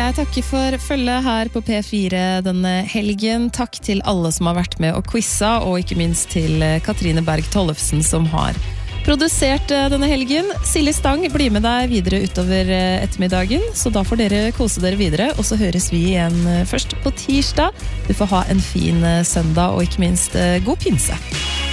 Jeg takker for følget her på P4 denne helgen. Takk til alle som har vært med og quizza, og ikke minst til Katrine Berg Tollefsen som har produsert denne helgen. Silje Stang blir med deg videre utover ettermiddagen, så da får dere kose dere videre, og så høres vi igjen først på tirsdag. Du får ha en fin søndag, og ikke minst god pinse.